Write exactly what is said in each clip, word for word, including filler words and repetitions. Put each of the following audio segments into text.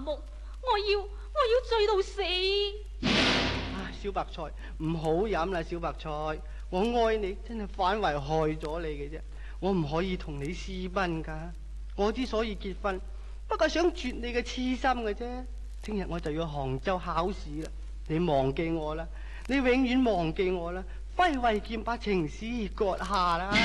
目，我要我要醉到死。 啊，小白菜，唔好飲啦，小白菜，我愛你真係反為害咗你嘅啫，我唔可以同你私奔噶。我之所以結婚，不過想絕你嘅痴心嘅啫。聽日我就要杭州考試啦，你忘記我啦，你永遠忘記我啦，揮慧劍把情絲割下啦。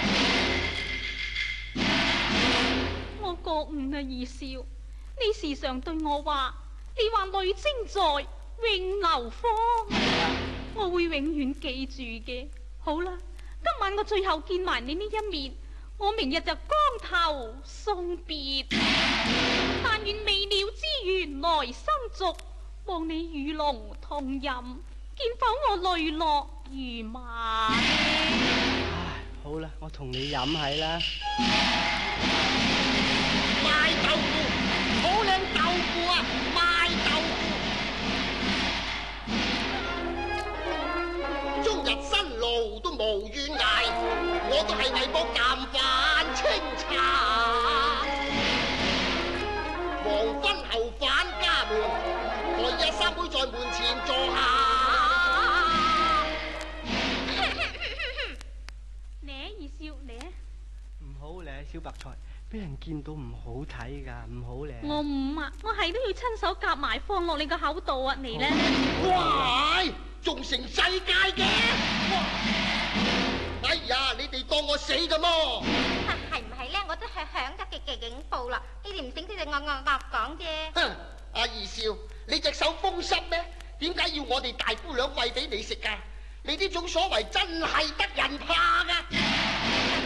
我覺悟啊，二少，你時常對我話，你話女精在，永流芳，我會永遠記住嘅。好啦，今晚我最後見埋你呢一面，我明日就光頭送別。但願未了之緣來生續，望你與龍同飲，見否我淚落如麻。 唉，好啦，我同你飲係啦。 賣豆腐，好靚豆腐啊！賣豆腐，終日辛勞都無怨捱，我都係為煲鹹飯清茶。黃昏後返家門，來日三妹在門前坐下。 咧，二少咧， 唔好咧，小白菜，俾人見到唔好睇噶，唔好咧。 我唔啊，我係都要親手夾埋放落你個口度啊！嚟咧， 哇！仲成世界嘅，哎呀！你哋當我死㗎麼？ 係唔係咧？我都係響得嘅嘅警報啦！你哋唔醒啲就惡惡惡講啫。 哼！阿二少，你隻手風濕咩？點解要我哋大姑娘餵俾你食㗎？你呢種所為真係得人怕㗎！